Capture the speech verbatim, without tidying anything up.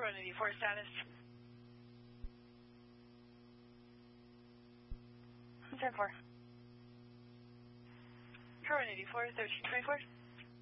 one eighty-four status. ten four. one eighty-four, thirteen twenty-four.